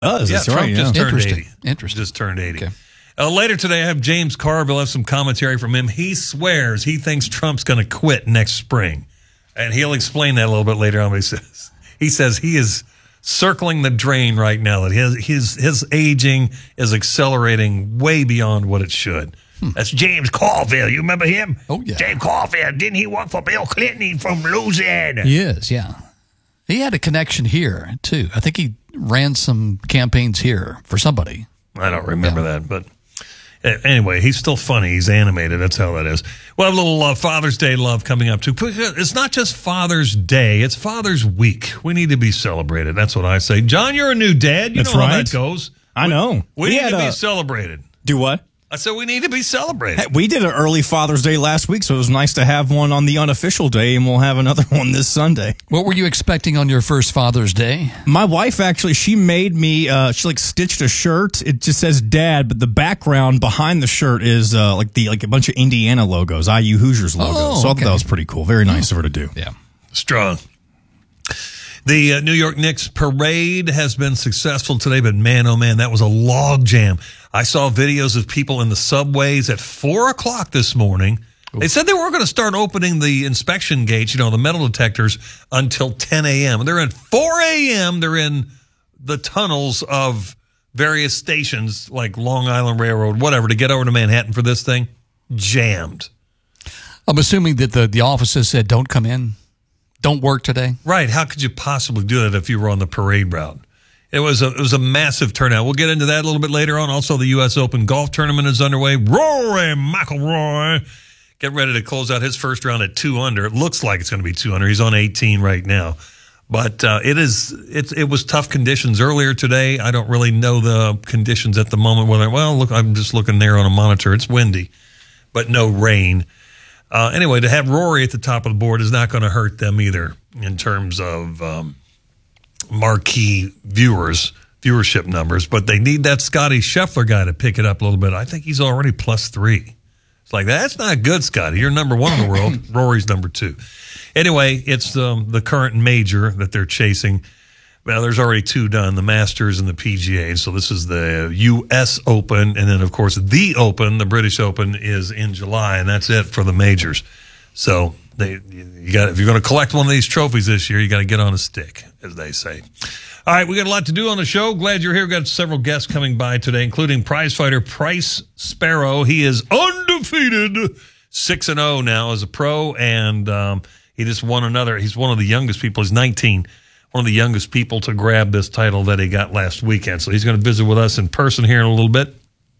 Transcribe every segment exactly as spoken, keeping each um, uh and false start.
does. Yeah, That's Trump right, just yeah. turned Interesting. eighty. Interesting. Just turned eighty. Okay. Uh, later today, I have James Carville. Have some commentary from him. He swears he thinks Trump's going to quit next spring, and he'll explain that a little bit later on. What he says he says he is circling the drain right now. That his his his aging is accelerating way beyond what it should. Hmm. That's James Carville. You remember him? Oh yeah, James Carville. Didn't he work for Bill Clinton? He's from Louisiana. He is. Yeah, he had a connection here too. I think he ran some campaigns here for somebody. I don't remember Yeah. that, but. Anyway, he's still funny. He's animated. That's how that is. We'll have a little uh, Father's Day love coming up, too. It's not just Father's Day. It's Father's Week. We need to be celebrated. That's what I say. John, you're a new dad. You That's know how right. that goes. I know. We, we We need had to be a- celebrated. Do what? I said we need to be celebrated. Hey, we did an early Father's Day last week, so it was nice to have one on the unofficial day, and we'll have another one this Sunday. What were you expecting on your first Father's Day? My wife actually, she made me, uh, she like stitched a shirt. It just says Dad, but the background behind the shirt is uh, like the like a bunch of Indiana logos, I U Hoosiers logos. Oh, so I okay. thought that was pretty cool. Very nice of her to do. Yeah. Strong. The uh, New York Knicks parade has been successful today, but man, oh man, that was a log jam. I saw videos of people in the subways at four o'clock this morning. They said they weren't going to start opening the inspection gates, you know, the metal detectors, until ten a.m. They're at four a.m. They're in the tunnels of various stations like Long Island Railroad, whatever, to get over to Manhattan for this thing. Jammed. I'm assuming that the, the offices said, don't come in, don't work today. Right. How could you possibly do that if you were on the parade route? It was a it was a massive turnout. We'll get into that a little bit later on. Also, the U S Open golf tournament is underway. Rory McIlroy getting ready to close out his first round at two under. It looks like it's going to be two under. He's on eighteen right now. But uh, it is it it was tough conditions earlier today. I don't really know the conditions at the moment. Whether well, look, I'm just looking there on a monitor. It's windy, but no rain. Uh, anyway, to have Rory at the top of the board is not going to hurt them either in terms of um, marquee viewers, viewership numbers. But they need that Scotty Scheffler guy to pick it up a little bit. I think he's already plus three. It's like, that's not good, Scotty. You're number one in the world. Rory's number two. Anyway, it's um, the current major that they're chasing. Well, there's already two done, the Masters and the P G A. So this is the U S Open. And then, of course, the Open, the British Open, is in July. And that's it for the majors. So they, you got if you're going to collect one of these trophies this year, you got to get on a stick, as they say. All right, we got a lot to do on the show. Glad you're here. We've got several guests coming by today, including prizefighter Price Sparrow. He is undefeated, six and oh now as a pro, and um, he just won another. He's one of the youngest people. He's nineteen. One of the youngest people to grab this title that he got last weekend. So he's going to visit with us in person here in a little bit.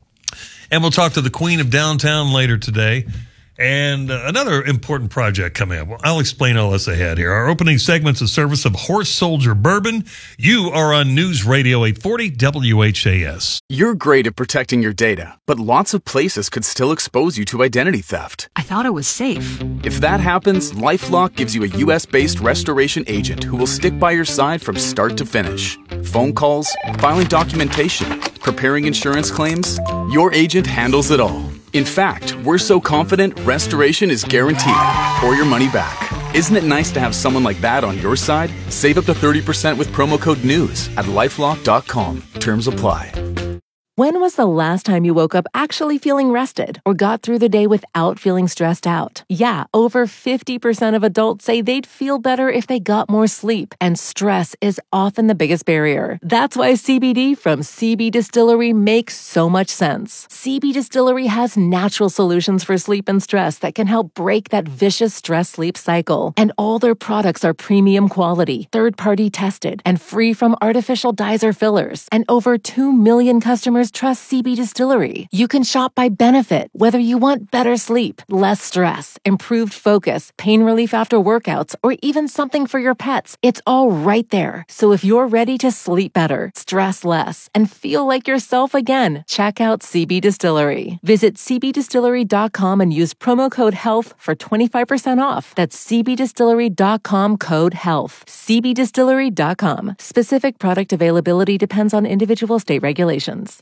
And we'll talk to the Queen of Downtown later today. And uh, another important project coming up. Well, I'll explain all this ahead here. Our opening segment's a service of Horse Soldier Bourbon. You are on News Radio eight forty W H A S. You're great at protecting your data, but lots of places could still expose you to identity theft. I thought it was safe. If that happens, LifeLock gives you a U S-based restoration agent who will stick by your side from start to finish. Phone calls, filing documentation, preparing insurance claims, your agent handles it all. In fact, we're so confident restoration is guaranteed or your money back. Isn't it nice to have someone like that on your side? Save up to thirty percent with promo code NEWS at lifelock dot com. Terms apply. When was the last time you woke up actually feeling rested or got through the day without feeling stressed out? Yeah, over fifty percent of adults say they'd feel better if they got more sleep, and stress is often the biggest barrier. That's why C B D from C B Distillery makes so much sense. C B Distillery has natural solutions for sleep and stress that can help break that vicious stress-sleep cycle. And all their products are premium quality, third-party tested, and free from artificial dyes or fillers. And over two million customers trust C B Distillery. You can shop by benefit, whether you want better sleep, less stress, improved focus, pain relief after workouts, or even something for your pets. It's all right there. So if you're ready to sleep better, stress less, and feel like yourself again, check out C B Distillery. Visit c b distillery dot com and use promo code HEALTH for twenty-five percent off. That's c b distillery dot com code HEALTH. c b distillery dot com. Specific product availability depends on individual state regulations.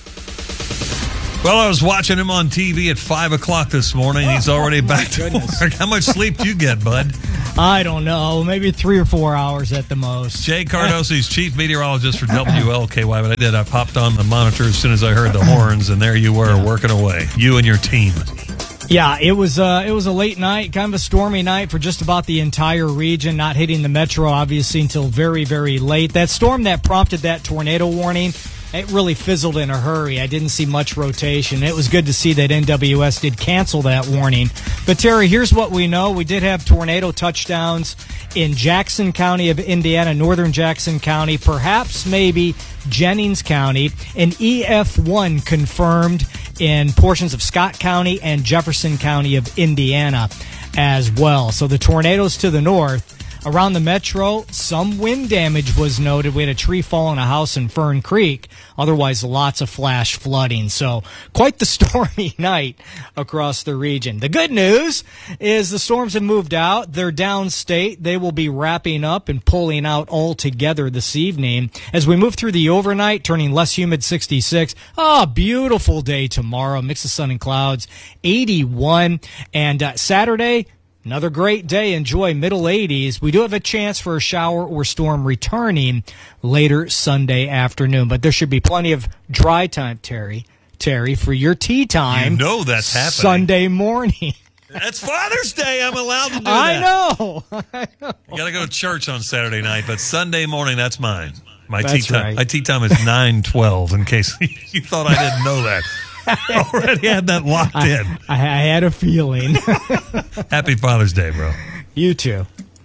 Well, I was watching him on T V at five o'clock this morning. Oh, He's already oh back to goodness. work. How much sleep do you get, bud? I don't know, maybe three or four hours at the most. Jay Cardosi's chief meteorologist for W L K Y. But I did. I popped on the monitor as soon as I heard the horns, and there you were yeah. working away. You and your team. Yeah, it was uh, it was a late night, kind of a stormy night for just about the entire region, not hitting the metro, obviously, until very, very late. That storm that prompted that tornado warning, it really fizzled in a hurry. I didn't see much rotation. It was good to see that N W S did cancel that warning. But, Terry, here's what we know. We did have tornado touchdowns in Jackson County of Indiana, northern Jackson County, perhaps maybe Jennings County, and E F one confirmed in portions of Scott County and Jefferson County of Indiana as well. So the tornadoes to the north. Around the metro, some wind damage was noted. We had a tree fall on a house in Fern Creek. Otherwise, lots of flash flooding. So quite the stormy night across the region. The good news is the storms have moved out. They're downstate. They will be wrapping up and pulling out altogether this evening. As we move through the overnight, turning less humid, sixty-six. Oh, beautiful day tomorrow. Mix of sun and clouds, eighty-one. And uh, Saturday, another great day. Enjoy middle eighties. We do have a chance for a shower or storm returning later Sunday afternoon, but there should be plenty of dry time, Terry, Terry, for your tea time. You know that's happening. Sunday morning. That's Father's Day. I'm allowed to do I that. Know. I know. You got to go to church on Saturday night, but Sunday morning, that's mine. My that's tea time. Right. My tea time is nine twelve. In case you thought I didn't know that. I already had that locked I, in. I, I had a feeling. Happy Father's Day, bro. You too.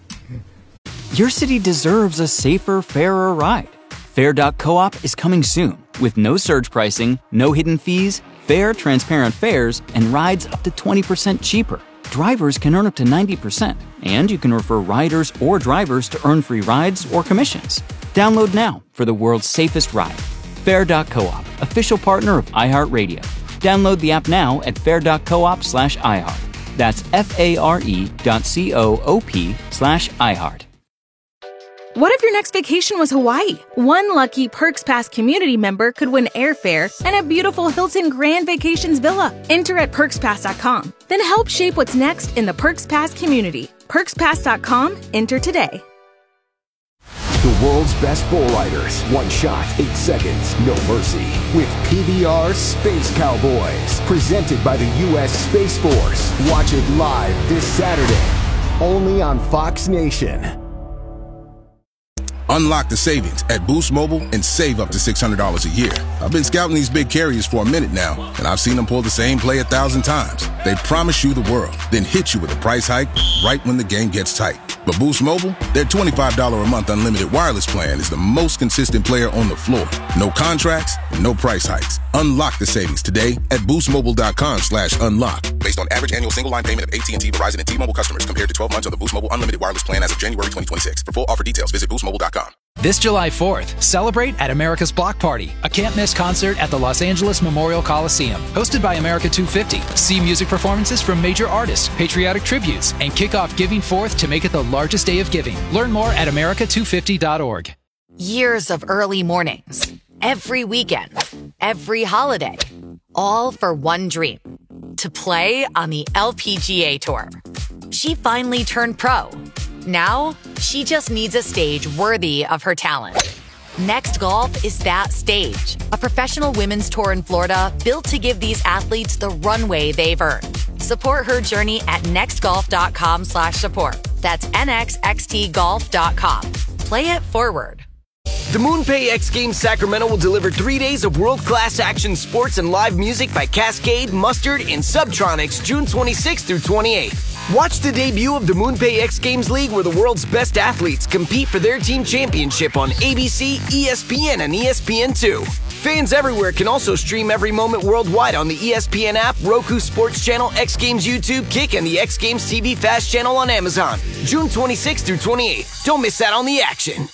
Your city deserves a safer, fairer ride. Fair dot coop is coming soon with no surge pricing, no hidden fees, fair, transparent fares, and rides up to twenty percent cheaper. Drivers can earn up to ninety percent, and you can refer riders or drivers to earn free rides or commissions. Download now for the world's safest ride. Fair dot coop, official partner of iHeartRadio. Download the app now at fair dot coop slash iHeart. That's F-A-R-E dot C-O-O-P slash iHeart. What if your next vacation was Hawaii? One lucky Perks Pass community member could win airfare and a beautiful Hilton Grand Vacations villa. Enter at perks pass dot com. Then help shape what's next in the Perks Pass community. perks pass dot com. Enter today. The world's best bull riders. One shot, eight seconds, no mercy. With P B R Space Cowboys. Presented by the U S Space Force. Watch it live this Saturday. Only on Fox Nation. Unlock the savings at Boost Mobile and save up to six hundred dollars a year. I've been scouting these big carriers for a minute now, and I've seen them pull the same play a thousand times. They promise you the world, then hit you with a price hike right when the game gets tight. But Boost Mobile, their twenty-five dollars a month unlimited wireless plan is the most consistent player on the floor. No contracts, no price hikes. Unlock the savings today at boostmobile.com slash unlock. Based on average annual single line payment of A T and T, Verizon, and T-Mobile customers compared to twelve months on the Boost Mobile unlimited wireless plan as of January twenty twenty-six. For full offer details, visit boost mobile dot com. This July fourth, celebrate at America's Block Party, a can't-miss concert at the Los Angeles Memorial Coliseum. Hosted by America two fifty. See music performances from major artists, patriotic tributes, and kick off Giving Fourth to make it the largest day of giving. Learn more at america two fifty dot org. Years of early mornings, every weekend, every holiday, all for one dream, to play on the L P G A Tour. She finally turned pro. Now, she just needs a stage worthy of her talent. Next Golf is that stage, a professional women's tour in Florida built to give these athletes the runway they've earned. Support her journey at nextgolf.com slash support. That's N X X T golf dot com. Play it forward. The MoonPay X Games Sacramento will deliver three days of world-class action sports and live music by Cascade, Mustard, and Subtronics June twenty-sixth through twenty-eighth. Watch the debut of the MoonPay X Games League where the world's best athletes compete for their team championship on A B C, E S P N, and E S P N two. Fans everywhere can also stream every moment worldwide on the E S P N app, Roku Sports Channel, X Games YouTube, Kick, and the X Games T V Fast Channel on Amazon. June twenty-sixth through twenty-eighth. Don't miss out on the action.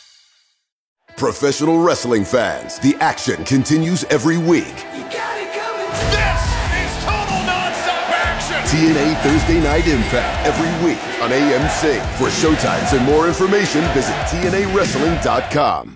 Professional wrestling fans, the action continues every week. You got it coming. This is total nonstop action. T N A Thursday Night Impact every week on A M C. For showtimes and more information, visit T N A wrestling dot com.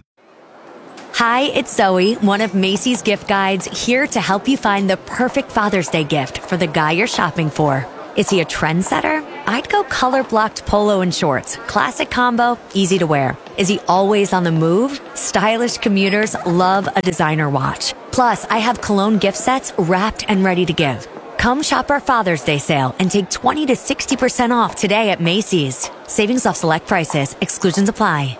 Hi, it's Zoe, one of Macy's gift guides, here to help you find the perfect Father's Day gift for the guy you're shopping for. Is he a trendsetter I'd go color-blocked polo and shorts. Classic combo, easy to wear. Is he always on the move? Stylish commuters love a designer watch. Plus, I have cologne gift sets wrapped and ready to give. Come shop our Father's Day sale and take twenty to sixty percent off today at Macy's. Savings off select prices. Exclusions apply.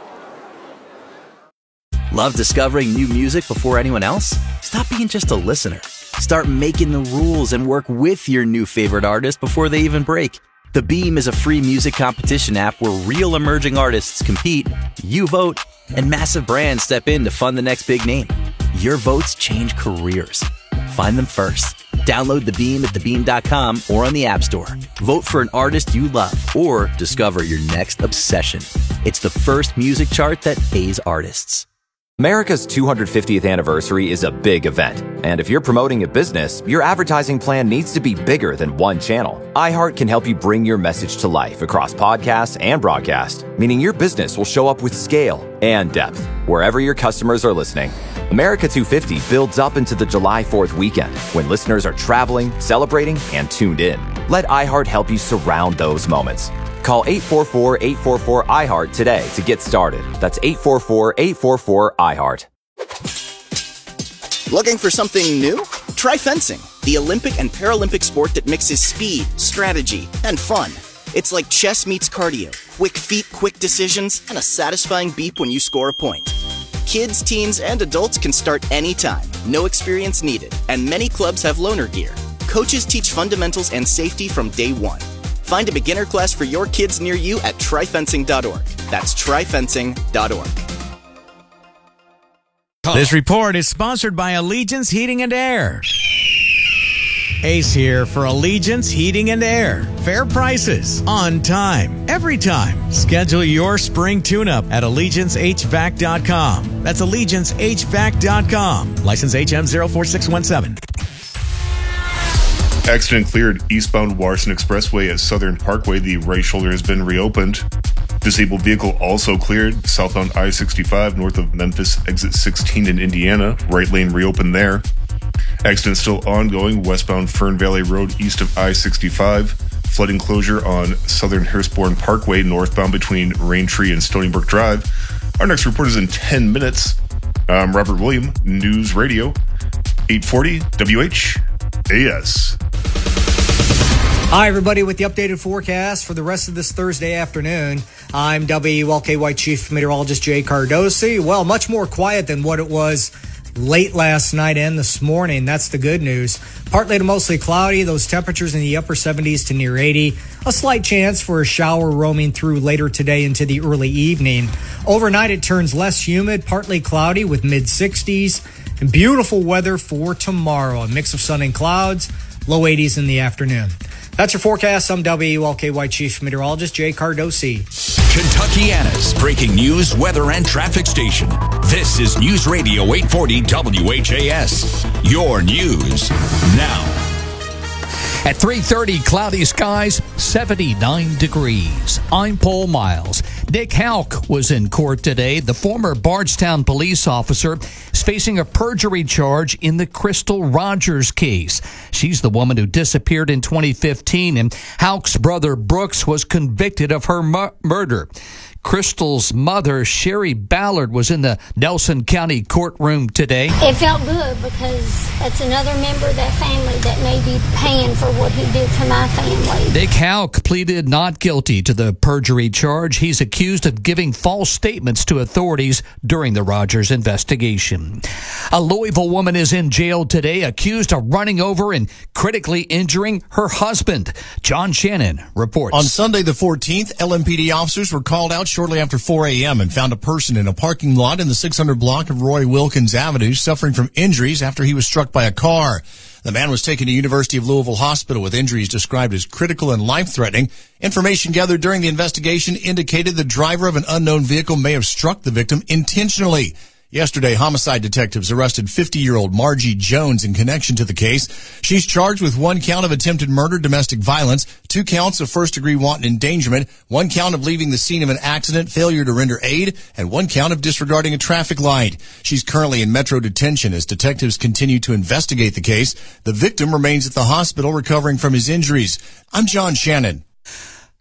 Love discovering new music before anyone else? Stop being just a listener. Start making the rules and work with your new favorite artist before they even break. The Beam is a free music competition app where real emerging artists compete, you vote, and massive brands step in to fund the next big name. Your votes change careers. Find them first. Download The Beam at the beam dot com or on the App Store. Vote for an artist you love or discover your next obsession. It's the first music chart that pays artists. America's two hundred fiftieth anniversary is a big event, and if you're promoting a business, your advertising plan needs to be bigger than one channel. iHeart can help you bring your message to life across podcasts and broadcast, meaning your business will show up with scale and depth wherever your customers are listening. America two fifty builds up into the July fourth weekend when listeners are traveling, celebrating, and tuned in. Let iHeart help you surround those moments. Call eight four four, eight four four, I heart today to get started. That's eight four four, eight four four, I heart. Looking for something new? Try fencing, the Olympic and Paralympic sport that mixes speed, strategy, and fun. It's like chess meets cardio, quick feet, quick decisions, and a satisfying beep when you score a point. Kids, teens, and adults can start anytime, no experience needed, and many clubs have loaner gear. Coaches teach fundamentals and safety from day one. Find a beginner class for your kids near you at try fencing dot org. That's try fencing dot org. This report is sponsored by Allegiance Heating and Air. Ace here for Allegiance Heating and Air. Fair prices, on time, every time. Schedule your spring tune-up at allegiance h v a c dot com. That's allegiance h v a c dot com. License H M zero four six one seven. Accident cleared eastbound Warson Expressway at Southern Parkway. The right shoulder has been reopened. Disabled vehicle also cleared southbound I sixty-five north of Memphis, exit sixteen in Indiana. Right lane reopened there. Accident still ongoing westbound Fern Valley Road east of I sixty-five. Flooding closure on Southern Harrisbourne Parkway northbound between Raintree and Stony Brook Drive. Our next report is in ten minutes. I'm Robert William, News Radio, eight forty W H A S. Hi, everybody, with the updated forecast for the rest of this Thursday afternoon. I'm W L K Y Chief Meteorologist Jay Cardosi. Well, much more quiet than what it was late last night and this morning. That's the good news. Partly to mostly cloudy, those temperatures in the upper seventies to near eighty. A slight chance for a shower roaming through later today into the early evening. Overnight, it turns less humid, partly cloudy with mid sixties. And beautiful weather for tomorrow. A mix of sun and clouds, low eighties in the afternoon. That's your forecast. I'm W L K Y Chief Meteorologist Jay Cardosi. Kentuckiana's breaking news, weather, and traffic station. This is News Radio eight forty W H A S. Your news now. At three thirty, cloudy skies, seventy-nine degrees. I'm Paul Miles. Nick Houck was in court today. The former Bardstown police officer is facing a perjury charge in the Crystal Rogers case. She's the woman who disappeared in twenty fifteen, and Houck's brother Brooks was convicted of her mu- murder. Crystal's mother, Sherry Ballard, was in the Nelson County courtroom today. It felt good because it's another member of that family that may be paying for what he did to my family. Nick Houck pleaded not guilty to the perjury charge. He's accused of giving false statements to authorities during the Rogers investigation. A Louisville woman is in jail today accused of running over and critically injuring her husband. John Shannon reports. On Sunday the fourteenth, L M P D officers were called out shortly after four a.m. and found a person in a parking lot in the six hundred block of Roy Wilkins Avenue suffering from injuries after he was struck by a car. The man was taken to University of Louisville Hospital with injuries described as critical and life-threatening. Information gathered during the investigation indicated the driver of an unknown vehicle may have struck the victim intentionally. Yesterday, homicide detectives arrested fifty-year-old Margie Jones in connection to the case. She's charged with one count of attempted murder, domestic violence, two counts of first-degree wanton endangerment, one count of leaving the scene of an accident, failure to render aid, and one count of disregarding a traffic light. She's currently in Metro detention as detectives continue to investigate the case. The victim remains at the hospital recovering from his injuries. I'm John Shannon.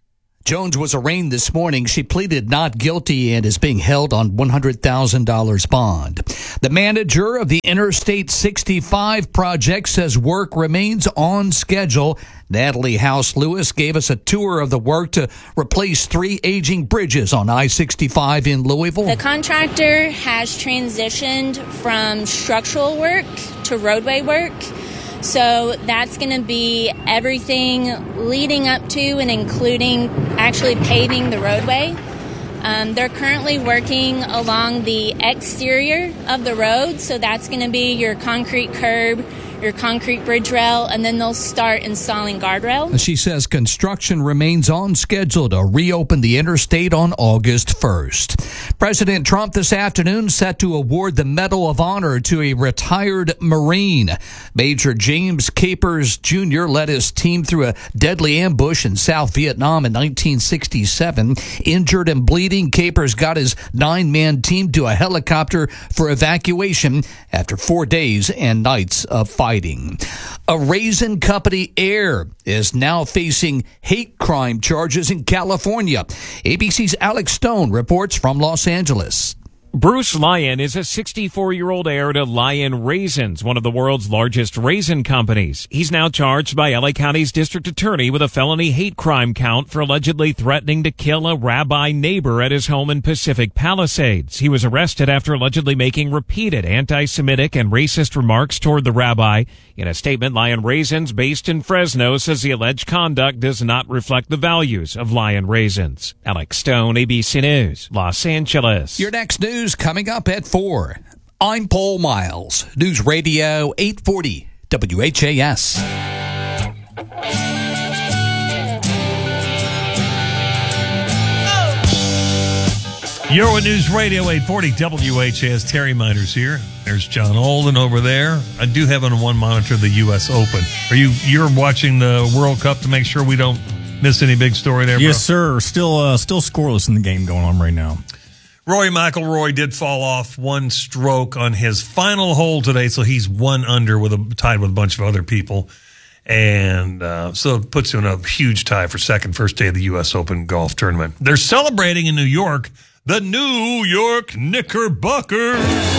Jones was arraigned this morning. She pleaded not guilty and is being held on one hundred thousand dollars bond. The manager of the Interstate sixty-five project says work remains on schedule. Natalie House-Lewis gave us a tour of the work to replace three aging bridges on I sixty-five in Louisville. The contractor has transitioned from structural work to roadway work. So that's going to be everything leading up to and including actually paving the roadway. Um, they're currently working along the exterior of the road, so that's going to be your concrete curb, your concrete bridge rail, and then they'll start installing guardrail. She says construction remains on schedule to reopen the interstate on August first. President Trump this afternoon set to award the Medal of Honor to a retired Marine. Major James Capers Junior led his team through a deadly ambush in South Vietnam in nineteen sixty-seven. Injured and bleeding, Capers got his nine-man team to a helicopter for evacuation after four days and nights of fighting. A Raisin Company heir is now facing hate crime charges in California. A B C's Alex Stone reports from Los Angeles. Bruce Lyon is a sixty-four-year-old heir to Lyon Raisins, one of the world's largest raisin companies. He's now charged by L A County's district attorney with a felony hate crime count for allegedly threatening to kill a rabbi neighbor at his home in Pacific Palisades. He was arrested after allegedly making repeated anti-Semitic and racist remarks toward the rabbi. In a statement, Lyon Raisins, based in Fresno, says the alleged conduct does not reflect the values of Lyon Raisins. Alex Stone, A B C News, Los Angeles. Your next news coming up at four. I'm Paul Miles, News Radio eight forty W H A S. You're with News Radio eight forty W H A S. Terry Miners here. There's John Olden over there. I do have on one monitor the U S Open. Are you you're watching the World Cup to make sure we don't miss any big story there, bro? Yes, sir. Still, uh, still scoreless in the game going on right now. Rory McIlroy did fall off one stroke on his final hole today, so he's one under with a tied with a bunch of other people, and uh, so it puts him in a huge tie for second, first day of the U S Open golf tournament. They're celebrating in New York the New York Knickerbocker.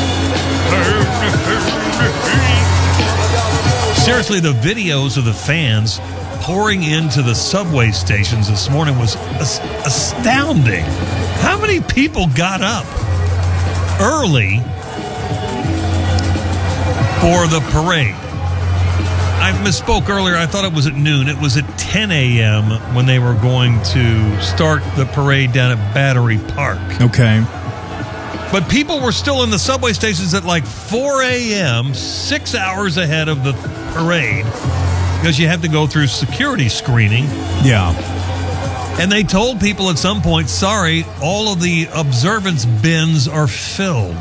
Seriously, the videos of the fans pouring into the subway stations this morning was as- astounding. How many people got up early for the parade? I misspoke earlier. I thought it was at noon. It was at ten a.m. when they were going to start the parade down at Battery Park. Okay. But people were still in the subway stations at like four a.m., six hours ahead of the parade, because you have to go through security screening. Yeah. And they told people at some point, sorry, all of the observance bins are filled.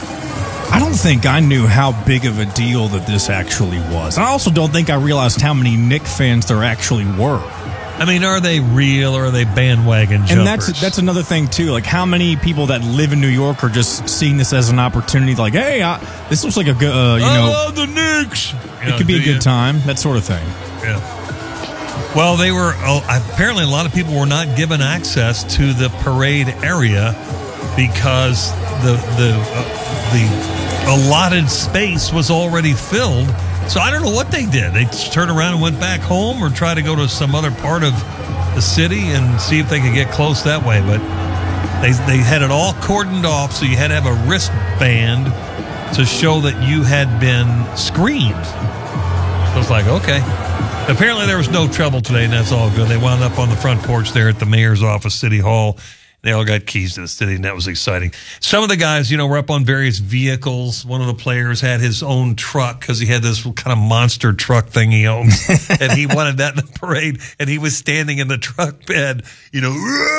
I don't think I knew how big of a deal that this actually was. I also don't think I realized how many Knick fans there actually were. I mean, are they real or are they bandwagon jumpers? And that's that's another thing, too. Like, how many people that live in New York are just seeing this as an opportunity? Like, hey, I, this looks like a good, uh, you I know. love the Knicks. It You know, could be a do good you? time, that sort of thing. Yeah. Well, they were, uh, apparently a lot of people were not given access to the parade area because the, the, uh, the allotted space was already filled. So I don't know what they did. They turned around and went back home or try to go to some other part of the city and see if they could get close that way. But they they had it all cordoned off, so you had to have a wristband to show that you had been screened. So it's like, okay. Apparently there was no trouble today, and that's all good. They wound up on the front porch there at the mayor's office, City Hall. They all got keys to the city, and that was exciting. Some of the guys, you know, were up on various vehicles. One of the players had his own truck because he had this kind of monster truck thing he owned, and he wanted that in the parade, and he was standing in the truck bed, you know,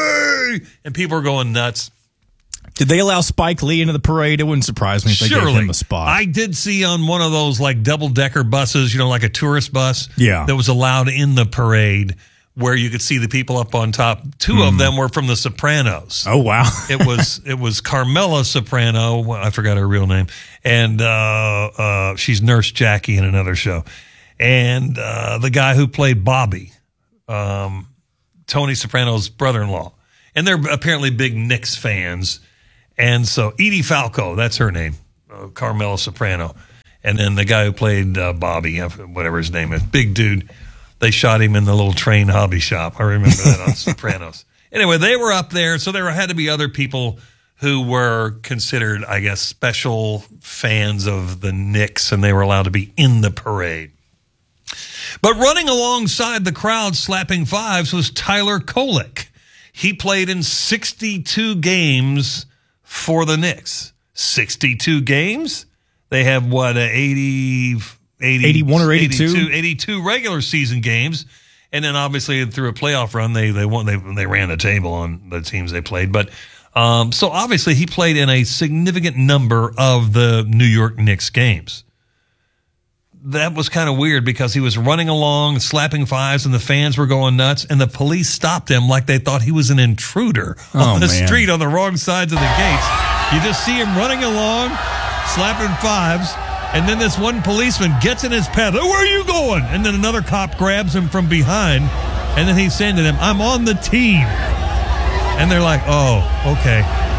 and people were going nuts. Did they allow Spike Lee into the parade? It wouldn't surprise me if they Surely. gave him a spot. I did see on one of those like double-decker buses, you know, like a tourist bus, Yeah. that was allowed in the parade, where you could see the people up on top. Two Mm. of them were from The Sopranos. Oh, wow. it was it was Carmela Soprano. Well, I forgot her real name. And uh, uh, she's Nurse Jackie in another show. And uh, the guy who played Bobby, um, Tony Soprano's brother-in-law. And they're apparently big Knicks fans. And so Edie Falco, that's her name, uh, Carmela Soprano. And then the guy who played uh, Bobby, whatever his name is, big dude, they shot him in the little train hobby shop. I remember that on Sopranos. Anyway, they were up there, so there had to be other people who were considered, I guess, special fans of the Knicks, and they were allowed to be in the parade. But running alongside the crowd slapping fives was Tyler Kolek. He played in sixty-two games for the Knicks. sixty-two games? They have, what, eighty, eighty, eighty-one or eighty-two? eighty-two, eighty-two regular season games. And then obviously through a playoff run, they they won. They they ran the table on the teams they played. But um, so obviously he played in a significant number of the New York Knicks games. That was kind of weird because he was running along, slapping fives, and the fans were going nuts. And the police stopped him like they thought he was an intruder Oh, on the man. street on the wrong sides of the gates. You just see him running along, slapping fives. And then this one policeman gets in his path. Oh, where are you going? And then another cop grabs him from behind. And then he's saying to them, I'm on the team. And they're like, oh, okay.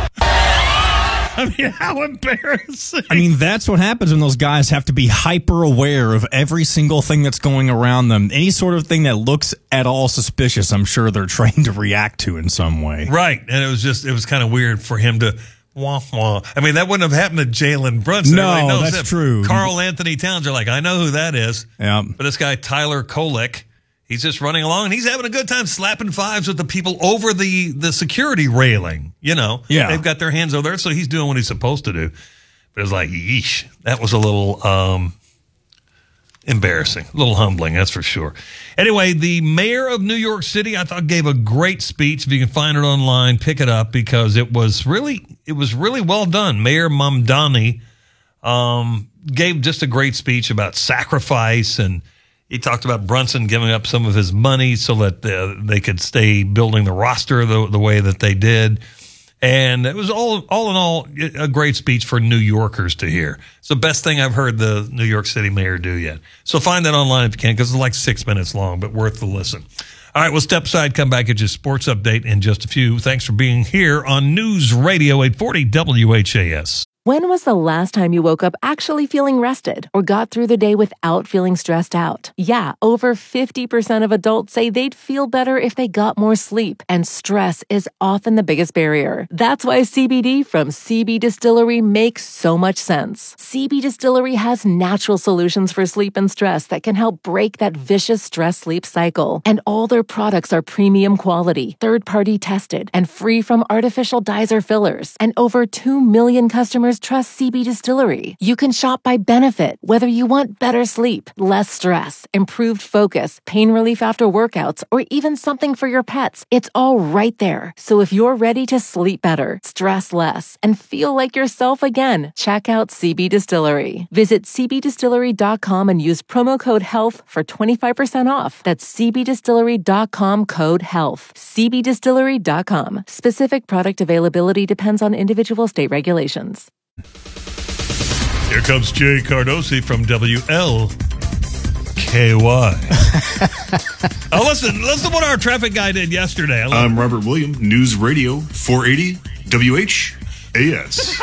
I mean, how embarrassing. I mean, that's what happens when those guys have to be hyper aware of every single thing that's going around them. Any sort of thing that looks at all suspicious, I'm sure they're trained to react to in some way. Right. And it was just, it was kind of weird for him to, wah, wah. I mean, that wouldn't have happened to Jalen Brunson. No, Everybody knows that's him. true. Carl Anthony Towns are like, I know who that is. Yeah. But this guy, Tyler Kolek, he's just running along, and he's having a good time slapping fives with the people over the, the security railing. You know, Yeah. they've got their hands over there, so he's doing what he's supposed to do. But it's like, yeesh, that was a little um, embarrassing, a little humbling, that's for sure. Anyway, the mayor of New York City, I thought, gave a great speech. If you can find it online, pick it up because it was really, it was really well done. Mayor Mamdani um, gave just a great speech about sacrifice, and he talked about Brunson giving up some of his money so that uh, they could stay building the roster the, the way that they did. And it was all, all in all, a great speech for New Yorkers to hear. It's the best thing I've heard the New York City mayor do yet. So find that online if you can, because it's like six minutes long, but worth the listen. All right, we'll step aside, come back at your sports update in just a few. Thanks for being here on News Radio eight forty W H A S. When was the last time you woke up actually feeling rested or got through the day without feeling stressed out? Yeah, over fifty percent of adults say they'd feel better if they got more sleep, and stress is often the biggest barrier. That's why C B D from C B Distillery makes so much sense. C B Distillery has natural solutions for sleep and stress that can help break that vicious stress-sleep cycle. And all their products are premium quality, third-party tested, and free from artificial dyes or fillers. And over two million customers trust C B Distillery. You can shop by benefit, whether you want better sleep, less stress, improved focus, pain relief after workouts, or even something for your pets. It's all right there. So if you're ready to sleep better, stress less, and feel like yourself again, check out C B Distillery. Visit c b distillery dot com and use promo code HEALTH for twenty-five percent off. That's c b distillery dot com code HEALTH. c b distillery dot com. Specific product availability depends on individual state regulations. Here comes Jay Cardosi from W L K Y. Oh, listen, listen to what our traffic guy did yesterday. I love I'm Robert William, News Radio four eighty W H A S.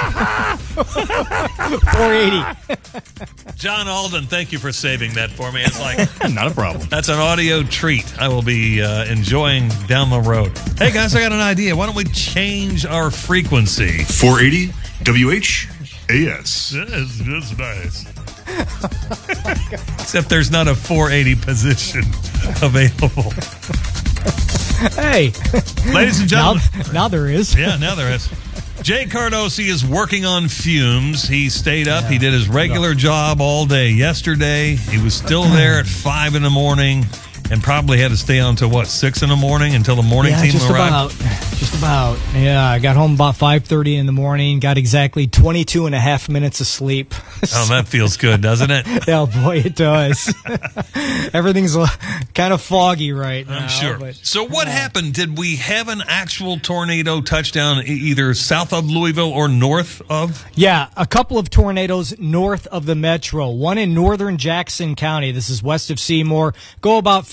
four eighty. John Alden, thank you for saving that for me. It's like not a problem. That's an audio treat I will be uh, enjoying down the road. Hey guys, I got an idea. Why don't we change our frequency? four eighty W H A S. That's, that's nice. Except there's not a four eighty position available. Hey, ladies and gentlemen. Now, now there is. Yeah, now there is. Jay Cardosi is working on fumes. He stayed up. Yeah, he did his regular job all day yesterday. He was still there at five in the morning and probably had to stay on until, what, six in the morning until the morning yeah, team just arrived? About, just about. Yeah, I got home about five thirty in the morning, got exactly twenty-two and a half minutes of sleep. Oh, that feels good, doesn't it? Yeah, boy, it does. Everything's kind of foggy right now. I'm sure. But, so what uh, happened? Did we have an actual tornado touchdown either south of Louisville or north of? Yeah, a couple of tornadoes north of the metro. One in northern Jackson County. This is west of Seymour. Go about fifty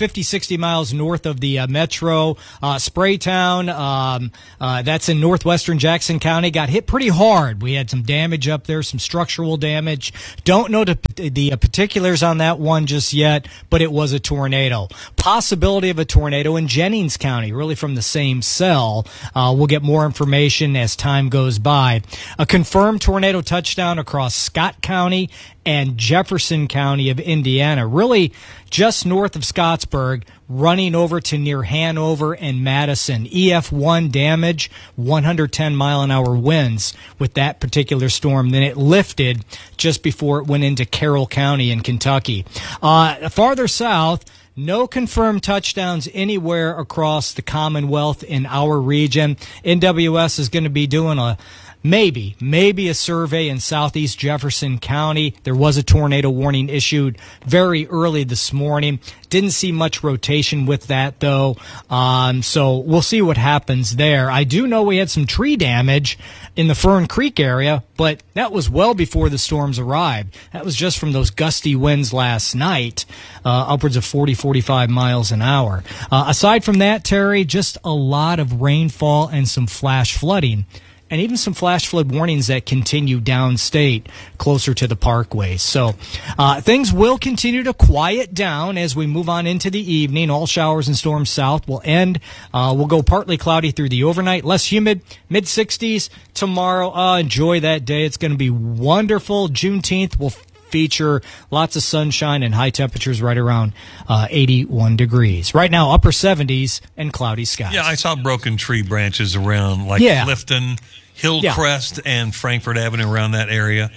fifty, sixty miles north of the uh, metro. Uh, Spraytown, um, uh, that's in northwestern Jackson County, got hit pretty hard. We had some damage up there, some structural damage. Don't know the, the particulars on that one just yet, but it was a tornado. Possibility of a tornado in Jennings County, really from the same cell. Uh, we'll get more information as time goes by. A confirmed tornado touchdown across Scott County and Jefferson County of Indiana, really just north of Scottsburg, running over to near Hanover and Madison. E F one damage, one hundred ten mile an hour winds with that particular storm. Then it lifted just before it went into Carroll County in Kentucky. Uh, farther south, no confirmed touchdowns anywhere across the Commonwealth in our region. N W S is going to be doing a Maybe, maybe a survey in southeast Jefferson County. There was a tornado warning issued very early this morning. Didn't see much rotation with that, though. Um, so we'll see what happens there. I do know we had some tree damage in the Fern Creek area, but that was well before the storms arrived. That was just from those gusty winds last night, uh, upwards of forty, forty-five miles an hour. Uh, aside from that, Terry, just a lot of rainfall and some flash flooding. And even some flash flood warnings that continue downstate closer to the parkways. So uh, things will continue to quiet down as we move on into the evening. All showers and storms south will end. Uh, we'll go partly cloudy through the overnight. Less humid, mid sixties tomorrow. Uh, enjoy that day. It's going to be wonderful. Juneteenth will feature lots of sunshine and high temperatures right around uh, eighty-one degrees. Right now, upper seventies and cloudy skies. Yeah, I saw broken tree branches around like yeah. Clifton, Hillcrest, yeah. and Frankfort Avenue around that area.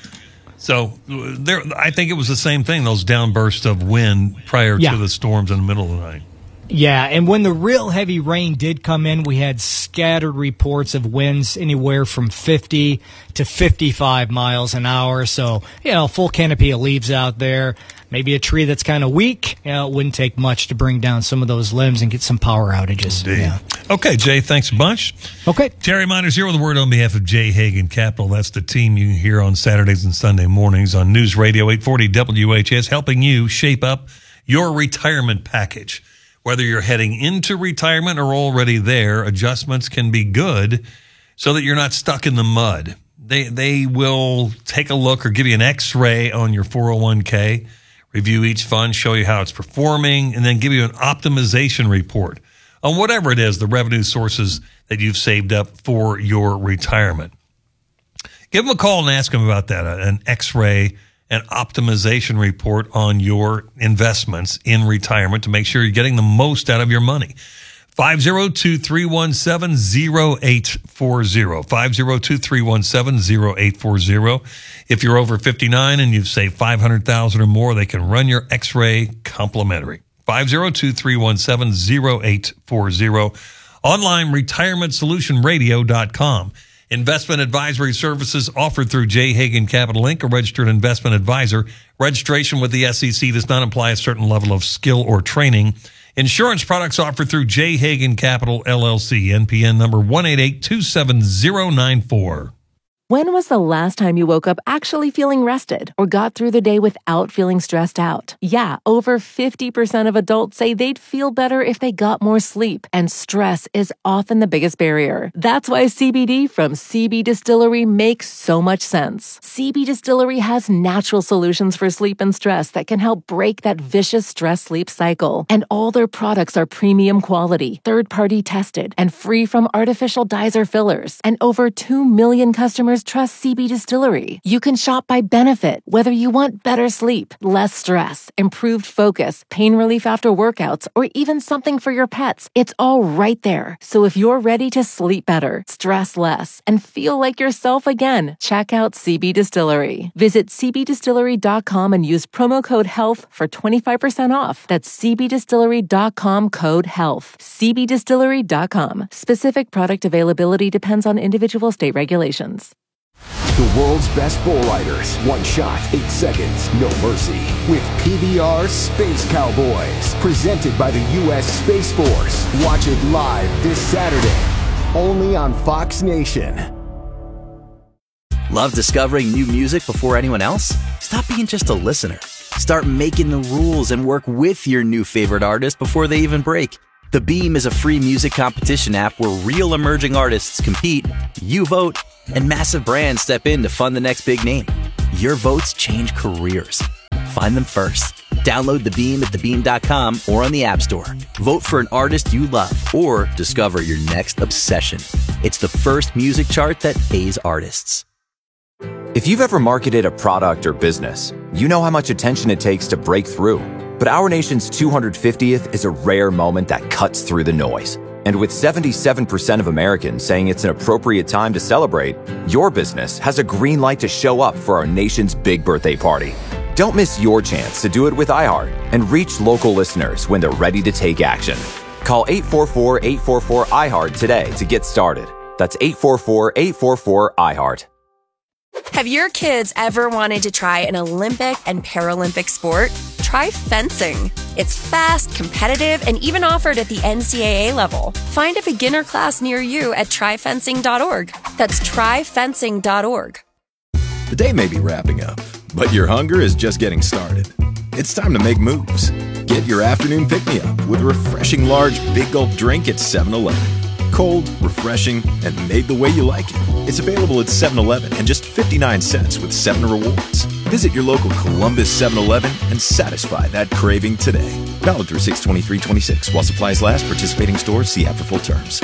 So there, I think it was the same thing, those downbursts of wind prior yeah. to the storms in the middle of the night. Yeah, and when the real heavy rain did come in, we had scattered reports of winds anywhere from fifty to fifty-five miles an hour. So, you know, full canopy of leaves out there. Maybe a tree that's kind of weak. You know, it wouldn't take much to bring down some of those limbs and get some power outages. Indeed. Yeah. Okay, Jay, thanks a bunch. Okay. Jerry Miners here with a word on behalf of Jay Hagan Capital. That's the team you can hear on Saturdays and Sunday mornings on News Radio eight forty W H S, helping you shape up your retirement package. Whether you're heading into retirement or already there, adjustments can be good so that you're not stuck in the mud. They they will take a look or give you an X-ray on your four oh one k, review each fund, show you how it's performing, and then give you an optimization report on whatever it is, the revenue sources that you've saved up for your retirement. Give them a call and ask them about that, an X-ray an optimization report on your investments in retirement to make sure you're getting the most out of your money. five oh two, three one seven, oh eight four oh. five oh two, three one seven, oh eight four oh. If you're over fifty-nine and you've saved five hundred thousand dollars or more, they can run your X-ray complimentary. five oh two, three one seven, oh eight four oh. Online, retirement solution radio dot com. Investment advisory services offered through Jay Hagan Capital Incorporated, a registered investment advisor. Registration with the S E C does not imply a certain level of skill or training. Insurance products offered through Jay Hagan Capital, L L C, N P N number one eight eight two seven zero nine four. When was the last time you woke up actually feeling rested or got through the day without feeling stressed out? Yeah, over fifty percent of adults say they'd feel better if they got more sleep, and stress is often the biggest barrier. That's why C B D from C B Distillery makes so much sense. C B Distillery has natural solutions for sleep and stress that can help break that vicious stress-sleep cycle. And all their products are premium quality, third-party tested, and free from artificial dyes or fillers. And over two million customers trust C B Distillery. You can shop by benefit, whether you want better sleep, less stress, improved focus, pain relief after workouts, or even something for your pets. It's all right there. So if you're ready to sleep better, stress less, and feel like yourself again, check out C B Distillery. Visit c b distillery dot com and use promo code HEALTH for twenty-five percent off. That's c b distillery dot com code HEALTH. c b distillery dot com. Specific product availability depends on individual state regulations. The world's best bull riders. One shot, eight seconds, no mercy. With P B R Space Cowboys. Presented by the U S Space Force. Watch it live this Saturday. Only on Fox Nation. Love discovering new music before anyone else? Stop being just a listener. Start making the rules and work with your new favorite artist before they even break. The Beam is a free music competition app where real emerging artists compete, you vote, and massive brands step in to fund the next big name. Your votes change careers. Find them first. Download The Beam at the beam dot com or on the App Store. Vote for an artist you love or discover your next obsession. It's the first music chart that pays artists. If you've ever marketed a product or business, you know how much attention it takes to break through. But our nation's two hundred fiftieth is a rare moment that cuts through the noise. And with seventy-seven percent of Americans saying it's an appropriate time to celebrate, your business has a green light to show up for our nation's big birthday party. Don't miss your chance to do it with iHeart and reach local listeners when they're ready to take action. Call eight four four, eight four four, I heart today to get started. That's eight four four, eight four four, I heart. Have your kids ever wanted to try an Olympic and Paralympic sport? Try fencing. It's fast, competitive, and even offered at the N C double A level. Find a beginner class near you at try fencing dot org. That's try fencing dot org. The day may be wrapping up, but your hunger is just getting started. It's time to make moves. Get your afternoon pick-me-up with a refreshing large Big Gulp drink at seven eleven. Cold, refreshing, and made the way you like it. It's available at seven eleven and just fifty-nine cents with seven Rewards. Visit your local Columbus seven eleven and satisfy that craving today. Valid through six twenty-three twenty-six. While supplies last, participating stores see app for full terms.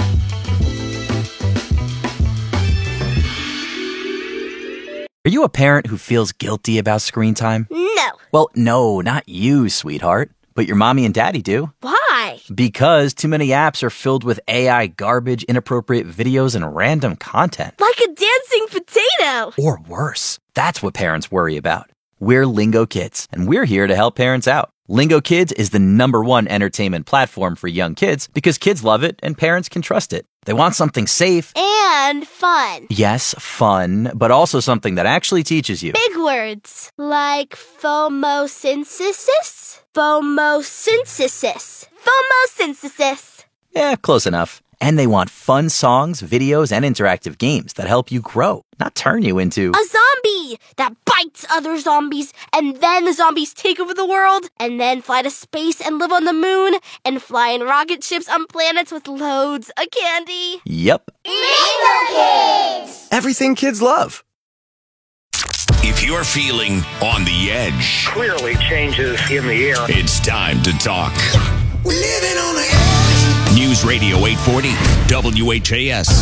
Are you a parent who feels guilty about screen time? No. Well, no, not you, sweetheart. But your mommy and daddy do. Why? Because too many apps are filled with A I garbage, inappropriate videos, and random content. Like a dancing potato. Or worse. That's what parents worry about. We're Lingo Kids, and we're here to help parents out. Lingo Kids is the number one entertainment platform for young kids because kids love it and parents can trust it. They want something safe. And fun. Yes, fun, but also something that actually teaches you. Big words. Like phomosynthesis? Phomosynthesis. Phomosynthesis. Yeah, close enough. And they want fun songs, videos, and interactive games that help you grow, not turn you into a zombie that bites other zombies, and then the zombies take over the world, and then fly to space and live on the moon, and fly in rocket ships on planets with loads of candy. Yep. Lingo Kids! Everything kids love. If you're feeling on the edge, clearly changes in the air. It's time to talk. We're living on the edge. News Radio eight forty W H A S.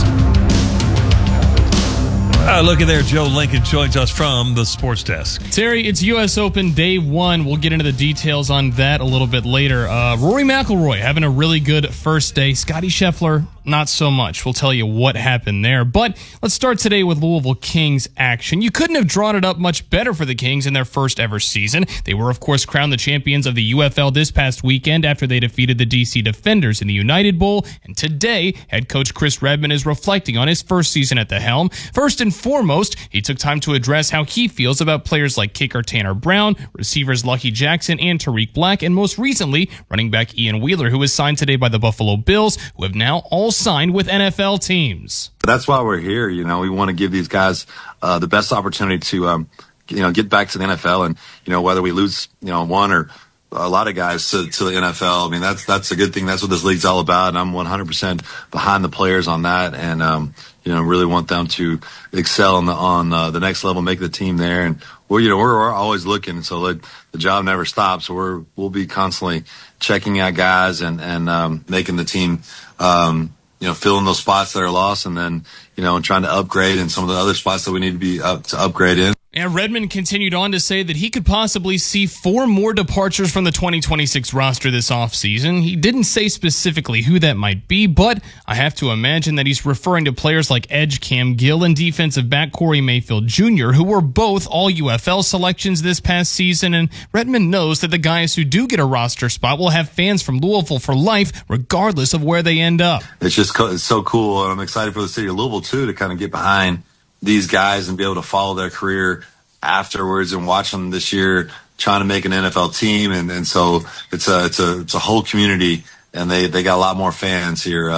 Uh, look at there. Joe Lincoln joins us from the sports desk. Terry, it's U S Open day one. We'll get into the details on that a little bit later. Uh, Rory McIlroy having a really good first day. Scottie Scheffler, not so much. We'll tell you what happened there. But let's start today with Louisville Kings action. You couldn't have drawn it up much better for the Kings in their first ever season. They were, of course, crowned the champions of the U F L this past weekend after they defeated the D C Defenders in the United Bowl. And today, head coach Chris Redman is reflecting on his first season at the helm. First and foremost, he took time to address how he feels about players like kicker Tanner Brown, receivers Lucky Jackson and Tariq Black, and most recently, running back Ian Wheeler, who was signed today by the Buffalo Bills, who have now all signed with N F L teams. That's why we're here. You know, we want to give these guys uh, the best opportunity to, um, you know, get back to the N F L. And, you know, whether we lose, you know, one or a lot of guys to, to the N F L, I mean, that's that's a good thing. That's what this league's all about. And I'm one hundred percent behind the players on that. And, um, you know, really want them to excel on the, on uh, the next level, make the team there. And we're, you know, we're, we're always looking. So like, the job never stops. So we're, we'll be constantly checking out guys and, and um, making the team, um, you know, filling those spots that are lost, and then, you know, and trying to upgrade in some of the other spots that we need to be up to upgrade in. And Redmond continued on to say that he could possibly see four more departures from the twenty twenty-six roster this offseason. He didn't say specifically who that might be, but I have to imagine that he's referring to players like edge Cam Gill and defensive back Corey Mayfield Junior, who were both all U F L selections this past season. And Redmond knows that the guys who do get a roster spot will have fans from Louisville for life, regardless of where they end up. It's just co- it's so cool, and I'm excited for the city of Louisville, too, to kind of get behind these guys and be able to follow their career afterwards and watch them this year trying to make an N F L team. And, and so it's a, it's a, it's a whole community, and they, they got a lot more fans here, uh,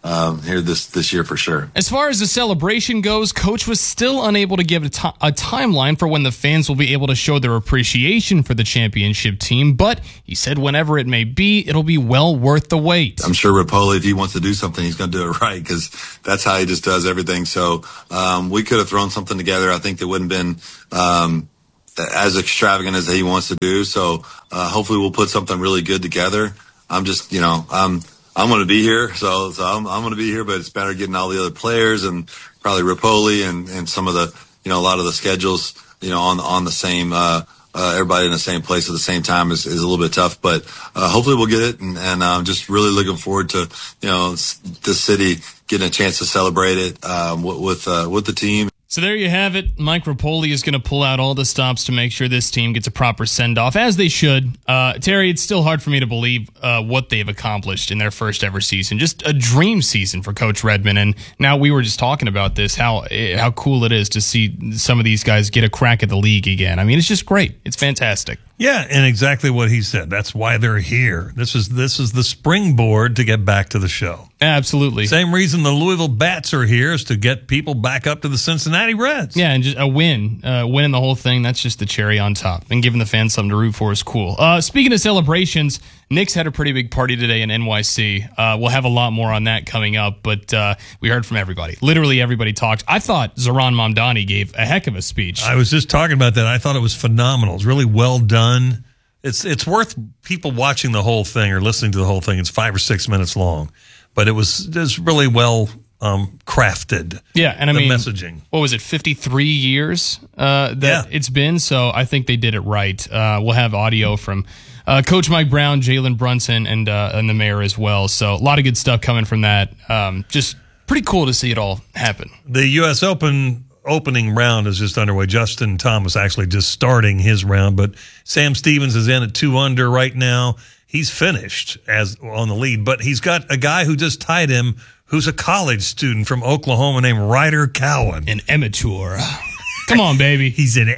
um, here this this year for sure. As far as the celebration goes, Coach was still unable to give a, t- a timeline for when the fans will be able to show their appreciation for the championship team, but he said whenever it may be, it'll be well worth the wait. I'm sure Rapoli, if he wants to do something, he's going to do it right because that's how he just does everything. So um, we could have thrown something together. I think that wouldn't have been um, as extravagant as he wants to do. So uh, hopefully we'll put something really good together. I'm just, you know, I'm I'm going to be here, so so I'm I'm going to be here, but it's better getting all the other players and probably Rapoli and and some of the, you know, a lot of the schedules, you know, on on the same. Uh, Uh, everybody in the same place at the same time is, is a little bit tough, but uh, hopefully we'll get it. And, and I'm just really looking forward to, you know, this city getting a chance to celebrate it um, with with, uh, with the team. So there you have it. Mike Rapoli is going to pull out all the stops to make sure this team gets a proper send-off, as they should. Uh, Terry, it's still hard for me to believe uh, what they've accomplished in their first ever season. Just a dream season for Coach Redmond. And now we were just talking about this, how how cool it is to see some of these guys get a crack at the league again. I mean, it's just great. It's fantastic. Yeah, and exactly what he said. That's why they're here. This is this is the springboard to get back to the show. Absolutely. Same reason the Louisville Bats are here is to get people back up to the Cincinnati Reds. Yeah, and just a win. Uh, winning the whole thing, that's just the cherry on top. And giving the fans something to root for is cool. Uh, speaking of celebrations, Knicks had a pretty big party today in N Y C. Uh, we'll have a lot more on that coming up, but uh, we heard from everybody. Literally everybody talked. I thought Zoran Mamdani gave a heck of a speech. I was just talking about that. I thought it was phenomenal. It's really well done. It's it's worth people watching the whole thing or listening to the whole thing. It's five or six minutes long, but it was it was really well um, crafted. Yeah, and I the mean, messaging. What was it, fifty-three years uh, that Yeah. it's been? So I think they did it right. Uh, we'll have audio from uh, Coach Mike Brown, Jalen Brunson, and uh, and the mayor as well. So a lot of good stuff coming from that. Um, just pretty cool to see it all happen. The U S Open opening round is just underway. Justin Thomas actually just starting his round, but Sam Stevens is in at two under right now. He's finished as on the lead, but he's got a guy who just tied him who's a college student from Oklahoma named Ryder Cowan. An amateur. Come on, baby. He's an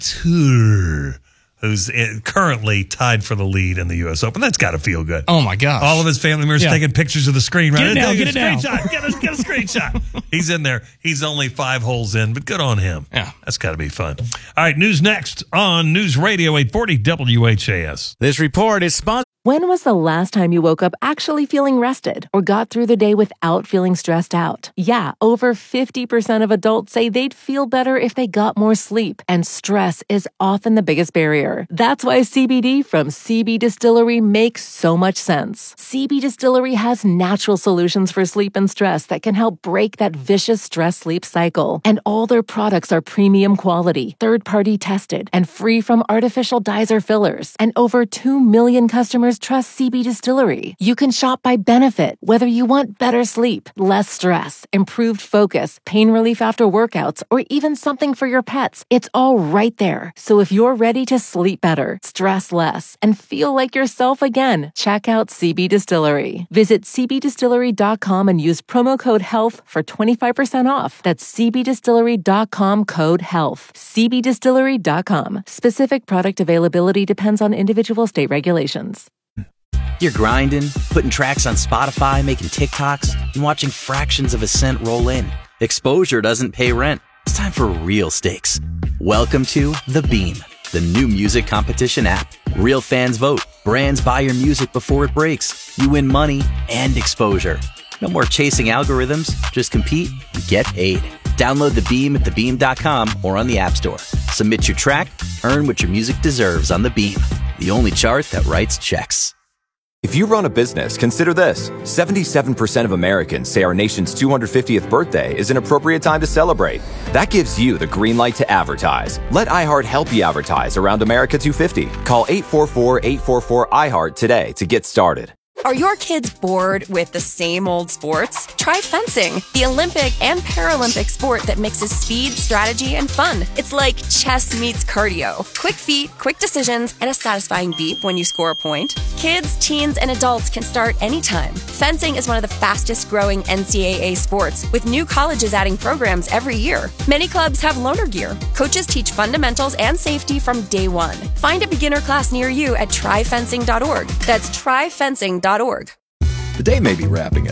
amateur who's currently tied for the lead in the U S Open. That's got to feel good. Oh, my gosh. All of his family members Yeah. taking pictures of the screen, right? Get it down, Take get a it down. screenshot. Get a, get a screenshot. He's in there. He's only five holes in, but good on him. Yeah. That's got to be fun. All right, news next on News Radio eight forty W H A S. This report is sponsored. When was the last time you woke up actually feeling rested or got through the day without feeling stressed out? Yeah, over fifty percent of adults say they'd feel better if they got more sleep, and stress is often the biggest barrier. That's why C B D from C B Distillery makes so much sense. C B Distillery has natural solutions for sleep and stress that can help break that vicious stress-sleep cycle. And all their products are premium quality, third-party tested, and free from artificial dyes or fillers. And over two million customers trust C B Distillery. You can shop by benefit, whether you want better sleep, less stress, improved focus, pain relief after workouts, or even something for your pets. It's all right there. So if you're ready to sleep better, stress less, and feel like yourself again, check out C B Distillery. Visit c b distillery dot com and use promo code HEALTH for twenty-five percent off. That's c b distillery dot com code HEALTH. c b distillery dot com. Specific product availability depends on individual state regulations. You're grinding, putting tracks on Spotify, making TikToks, and watching fractions of a cent roll in. Exposure doesn't pay rent. It's time for real stakes. Welcome to The Beam, the new music competition app. Real fans vote. Brands buy your music before it breaks. You win money and exposure. No more chasing algorithms. Just compete and get paid. Download The Beam at the beam dot com or on the App Store. Submit your track, earn what your music deserves on The Beam, the only chart that writes checks. If you run a business, consider this. seventy-seven percent of Americans say our nation's two hundred fiftieth birthday is an appropriate time to celebrate. That gives you the green light to advertise. Let iHeart help you advertise around America two fifty. Call eight four four, eight four four, I heart today to get started. Are your kids bored with the same old sports? Try fencing, the Olympic and Paralympic sport that mixes speed, strategy, and fun. It's like chess meets cardio. Quick feet, quick decisions, and a satisfying beep when you score a point. Kids, teens, and adults can start anytime. Fencing is one of the fastest growing N C double A sports, with new colleges adding programs every year. Many clubs have loaner gear. Coaches teach fundamentals and safety from day one. Find a beginner class near you at try fencing dot org. That's try fencing dot org. The day may be wrapping up,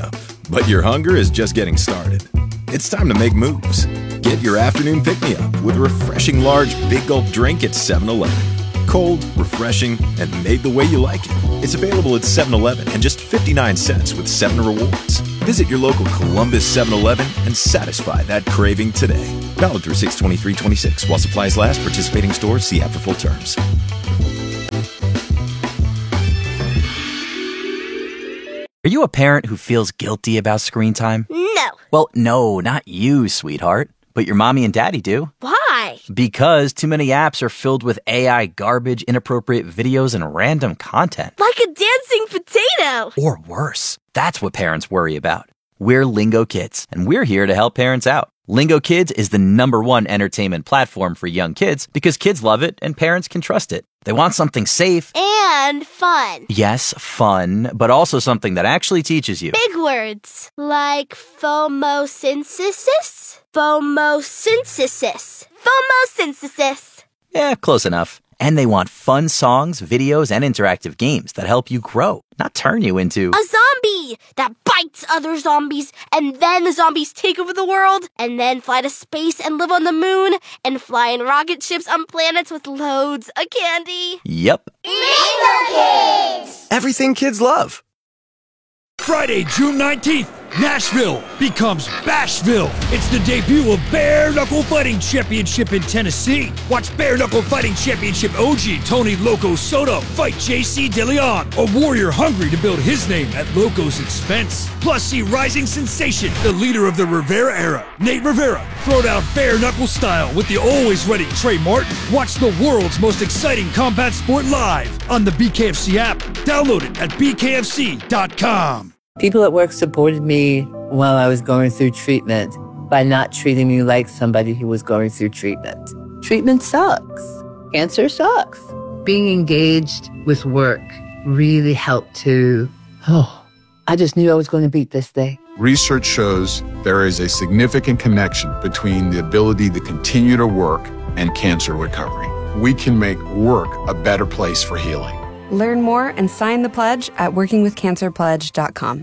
but your hunger is just getting started. It's time to make moves. Get your afternoon pick-me-up with a refreshing large Big Gulp drink at seven eleven. Cold, refreshing, and made the way you like it. It's available at seven eleven and just fifty-nine cents with seven Rewards. Visit your local Columbus seven eleven and satisfy that craving today. Valid through six twenty-three twenty-six. While supplies last, participating stores, see app for full terms. Are you a parent who feels guilty about screen time? No. Well, no, not you, sweetheart. But your mommy and daddy do. Why? Because too many apps are filled with A I garbage, inappropriate videos, and random content. Like a dancing potato. Or worse. That's what parents worry about. We're Lingo Kids, and we're here to help parents out. Lingo Kids is the number one entertainment platform for young kids because kids love it and parents can trust it. They want something safe. And fun. Yes, fun, but also something that actually teaches you. Big words. Like phomosynthesis? Phomosynthesis. Phomosynthesis. Yeah, close enough. And they want fun songs, videos, and interactive games that help you grow, not turn you into a zombie that bites other zombies, and then the zombies take over the world, and then fly to space and live on the moon, and fly in rocket ships on planets with loads of candy. Yep. Lingo Kids! Everything kids love. Friday, June nineteenth, Nashville becomes Bashville. It's the debut of Bare Knuckle Fighting Championship in Tennessee. Watch Bare Knuckle Fighting Championship O G Tony Loco Soto fight J C DeLeon, a warrior hungry to build his name at Loco's expense. Plus, see rising sensation, the leader of the Rivera era, Nate Rivera, throw down bare knuckle style with the always ready Trey Martin. Watch the world's most exciting combat sport live on the B K F C app. Download it at b k f c dot com. People at work supported me while I was going through treatment by not treating me like somebody who was going through treatment. Treatment sucks. Cancer sucks. Being engaged with work really helped to, oh, I just knew I was going to beat this thing. Research shows there is a significant connection between the ability to continue to work and cancer recovery. We can make work a better place for healing. Learn more and sign the pledge at working with cancer pledge dot com.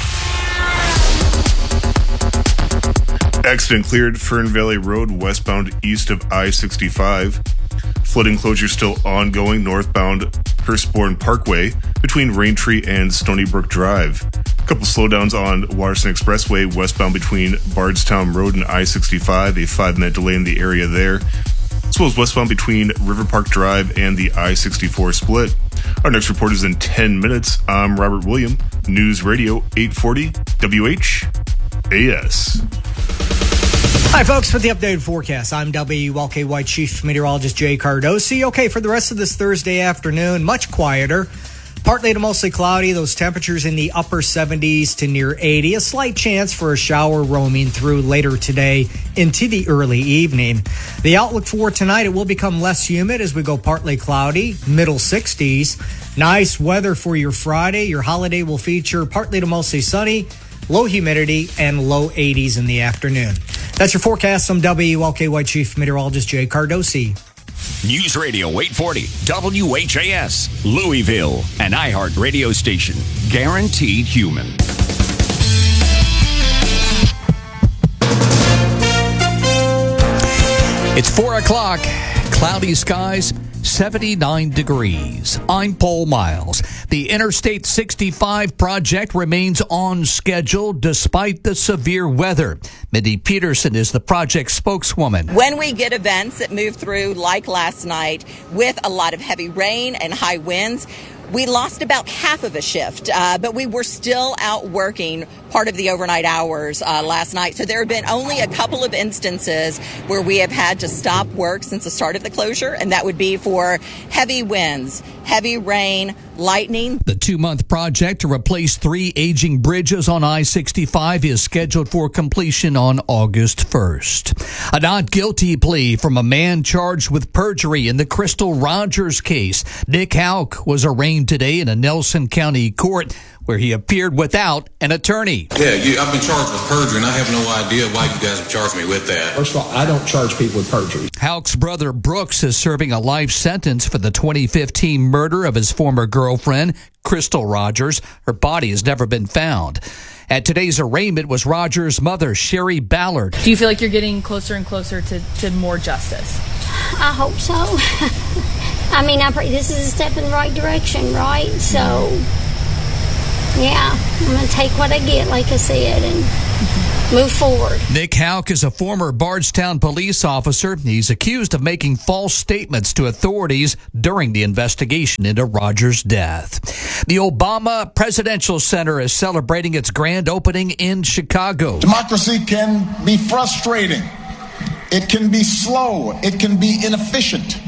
Accident cleared Fern Valley Road westbound east of I sixty-five. Flooding closure still ongoing northbound Hurstbourne Parkway between Raintree and Stony Brook Drive. A couple slowdowns on Waterson Expressway westbound between Bardstown Road and I sixty-five. A five-minute delay in the area there. As well as westbound between River Park Drive and the I sixty-four split. Our next report is in ten minutes. I'm Robert William, News Radio eight forty W H A S. Hi, folks. For the updated forecast, I'm W L K Y Chief Meteorologist Jay Cardosi. Okay, for the rest of this Thursday afternoon, much quieter. Partly to mostly cloudy, those temperatures in the upper seventies to near eighty. A slight chance for a shower roaming through later today into the early evening. The outlook for tonight, it will become less humid as we go partly cloudy, middle sixties. Nice weather for your Friday. Your holiday will feature partly to mostly sunny, low humidity, and low eighties in the afternoon. That's your forecast. I'm W L K Y Chief Meteorologist Jay Cardosi. News Radio eight forty W H A S, Louisville, an iHeart radio station. Guaranteed human. It's four o'clock. Cloudy skies, seventy-nine degrees. I'm Paul Miles. The Interstate sixty-five project remains on schedule despite the severe weather. Mindy Peterson is the project spokeswoman. When we get events that move through, like last night, with a lot of heavy rain and high winds, we lost about half of a shift, uh, but we were still out working part of the overnight hours uh, last night. So there have been only a couple of instances where we have had to stop work since the start of the closure, and that would be for heavy winds, heavy rain, lightning. The two-month project to replace three aging bridges on I sixty-five is scheduled for completion on August first. A not guilty plea from a man charged with perjury in the Crystal Rogers case. Nick Houck was arraigned arraigned today in a Nelson County court where he appeared without an attorney. Yeah, you, I've been charged with perjury, and I have no idea why you guys have charged me with that. First of all, I don't charge people with perjury. Houck's brother Brooks is serving a life sentence for the twenty fifteen murder of his former girlfriend, Crystal Rogers. Her body has never been found. At today's arraignment was Rogers' mother, Sherry Ballard. Do you feel like you're getting closer and closer to, to more justice? I hope so. I mean, I pray this is a step in the right direction, right? So, yeah, I'm going to take what I get, like I said, and move forward. Nick Houck is a former Bardstown police officer. He's accused of making false statements to authorities during the investigation into Rogers' death. The Obama Presidential Center is celebrating its grand opening in Chicago. Democracy can be frustrating. It can be slow. It can be inefficient.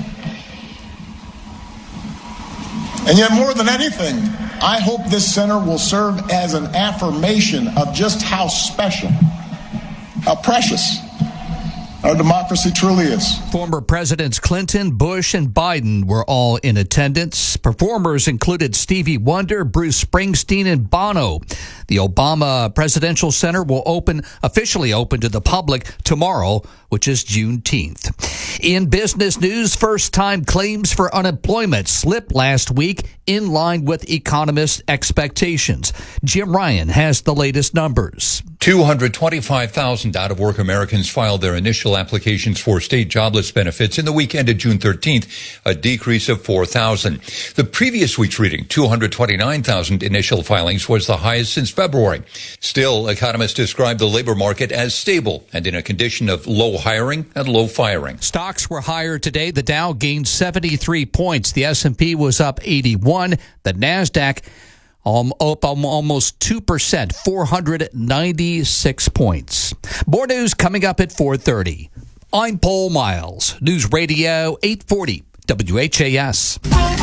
And yet, more than anything, I hope this center will serve as an affirmation of just how special, how precious our democracy truly is. Former Presidents Clinton, Bush, and Biden were all in attendance. Performers included Stevie Wonder, Bruce Springsteen, and Bono. The Obama Presidential Center will open, officially open to the public tomorrow, which is Juneteenth. In business news, first-time claims for unemployment slipped last week in line with economists' expectations. Jim Ryan has the latest numbers. two hundred twenty-five thousand out-of-work Americans filed their initial applications for state jobless benefits in the week ended June thirteenth, a decrease of four thousand. The previous week's reading, two hundred twenty-nine thousand initial filings, was the highest since February. Still, economists describe the labor market as stable and in a condition of low hiring and low firing. Stocks were higher today. The Dow gained seventy-three points. The S and P was up eighty-one. The NASDAQ Um, up um, almost two percent, four hundred ninety-six points. More news coming up at four thirty. I'm Paul Miles, News Radio eight forty W H A S.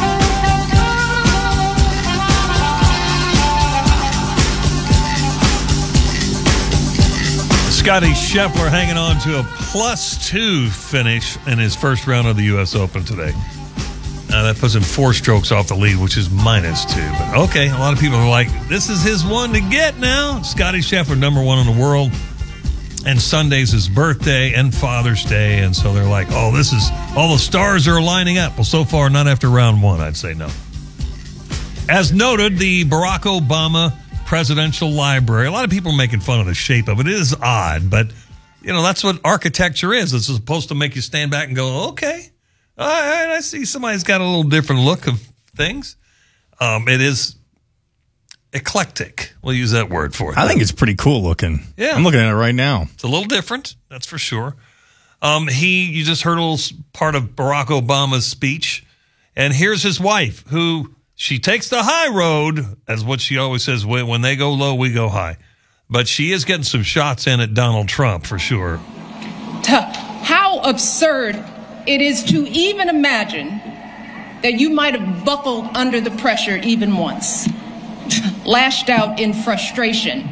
Scotty Scheffler hanging on to a plus two finish in his first round of the U S Open today. Uh, that puts him four strokes off the lead, which is minus two. But okay, a lot of people are like, this is his one to get now. Scotty Scheffler, number one in the world. And Sunday's his birthday and Father's Day. And so they're like, oh, this is, all the stars are lining up. Well, so far, not after round one, I'd say no. As noted, the Barack Obama Presidential Library, a lot of people are making fun of the shape of it. It is odd, but, you know, that's what architecture is. It's supposed to make you stand back and go, okay. All right, I see somebody's got a little different look of things. Um, it is eclectic. We'll use that word for it. I think it's pretty cool looking. Yeah. I'm looking at it right now. It's a little different, that's for sure. Um, he, you just heard a little part of Barack Obama's speech. And here's his wife, who she takes the high road, as what she always says, when they go low, we go high. But she is getting some shots in at Donald Trump, for sure. How absurd it is to even imagine that you might have buckled under the pressure even once, lashed out in frustration,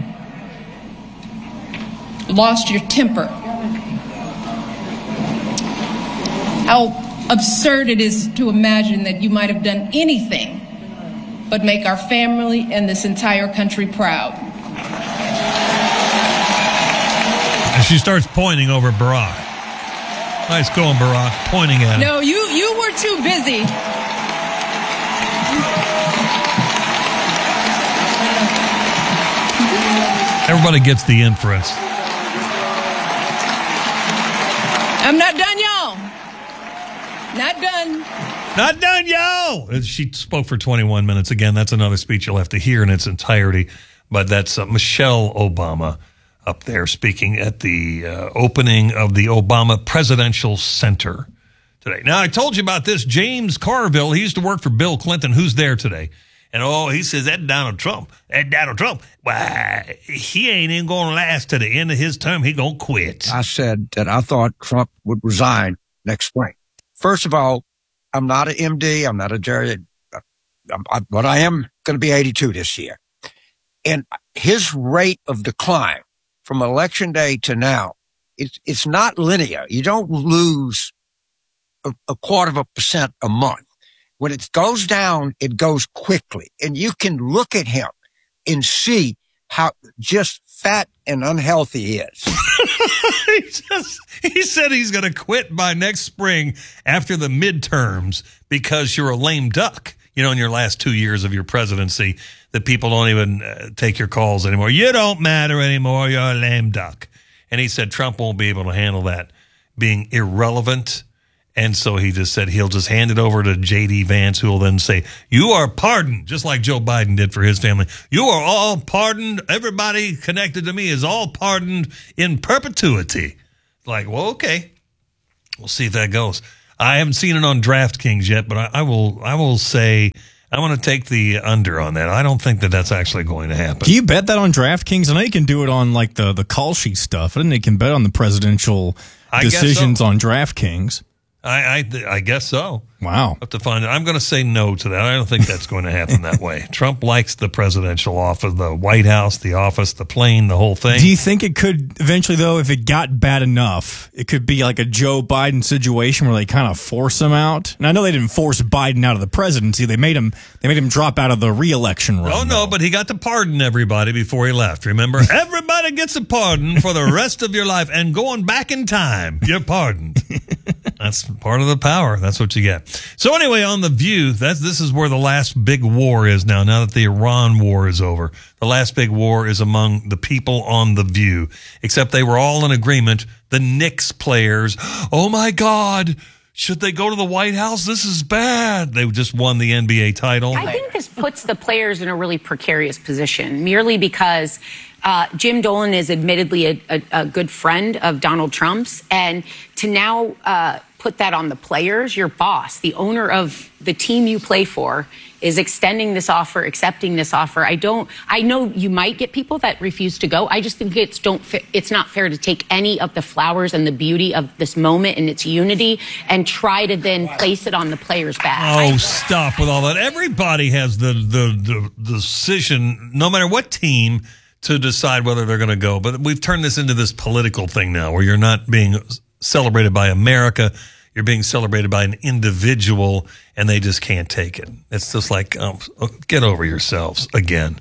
lost your temper. How absurd it is to imagine that you might have done anything but make our family and this entire country proud. And she starts pointing over Barack. Nice going, Barack, pointing at him. No, you, you were too busy. Everybody gets the inference. I'm not done, y'all. Not done. Not done, y'all. She spoke for twenty-one minutes. Again, that's another speech you'll have to hear in its entirety. But that's uh, Michelle Obama up there speaking at the uh, opening of the Obama Presidential Center today. Now, I told you about this. James Carville, he used to work for Bill Clinton, who's there today. And, oh, he says, that Donald Trump, that Donald Trump, why, he ain't even going to last to the end of his term. He going to quit. I said that I thought Trump would resign next spring. First of all, I'm not an M D. I'm not a Jerry, but I am going to be eighty-two this year. And his rate of decline from election day to now, it's, it's not linear. You don't lose a, a quarter of a percent a month. when it goes down, it goes quickly. And you can look at him and see how just fat and unhealthy he is. he, just, he said he's going to quit by next spring after the midterms because you're a lame duck. You know, in your last two years of your presidency, that people don't even uh, take your calls anymore. You don't matter anymore. You're a lame duck. And he said Trump won't be able to handle that being irrelevant. And so he just said he'll just hand it over to J D Vance, who will then say, you are pardoned, just like Joe Biden did for his family. You are all pardoned. Everybody connected to me is all pardoned in perpetuity. Like, well, okay. We'll see if that goes. I haven't seen it on DraftKings yet, but I, I will I will say I want to take the under on that. I don't think that that's actually going to happen. Do you bet that on DraftKings? I know you can do it on like the, the call sheet stuff. I didn't know you can bet on the presidential I guess decisions so. on DraftKings. I, I I guess so. Wow. I'll have to find it. I'm going to say no to that. I don't think that's going to happen that way. Trump likes the presidential office, the White House, the office, the plane, the whole thing. Do you think it could eventually, though, if it got bad enough, it could be like a Joe Biden situation where they kind of force him out? And I know they didn't force Biden out of the presidency. They made him they made him drop out of the re-election run. Oh, no, though. but he got to pardon everybody before he left. Remember? Everybody gets a pardon for the rest of your life. And going back in time, you're pardoned. That's part of the power. That's what you get. So anyway, on The View, that's, this is where the last big war is now, now that the Iran war is over. The last big war is among the people on The View, except they were all in agreement. The Knicks players, oh my God, should they go to the White House? This is bad. They just won the N B A title. I think this puts the players in a really precarious position, merely because uh, Jim Dolan is admittedly a, a, a good friend of Donald Trump's, and to now uh, put that on the players, your boss, the owner of the team you play for, is extending this offer, accepting this offer. I don't, I know you might get people that refuse to go. I just think it's don't, it's not fair to take any of the flowers and the beauty of this moment and its unity and try to then place it on the players' back. Oh, stop with all that. Everybody has the, the, the decision, no matter what team, to decide whether they're going to go. But we've turned this into this political thing now where you're not being celebrated by America. You're being celebrated by an individual, and they just can't take it. It's just like, um, get over yourselves again.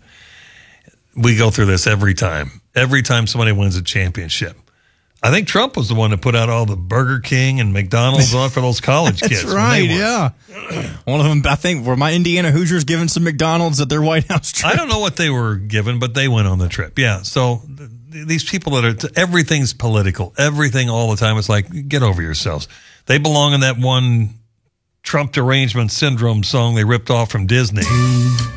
We go through this every time. Every time somebody wins a championship. I think Trump was the one that put out all the Burger King and McDonald's on for those college That's kids. right, yeah. One of them, I think, were my Indiana Hoosiers given some McDonald's at their White House trip. I don't know what they were given, but they went on the trip. Yeah, so th- these people that are, everything's political. Everything all the time. It's like, get over yourselves. They belong in that one Trump derangement syndrome song they ripped off from Disney.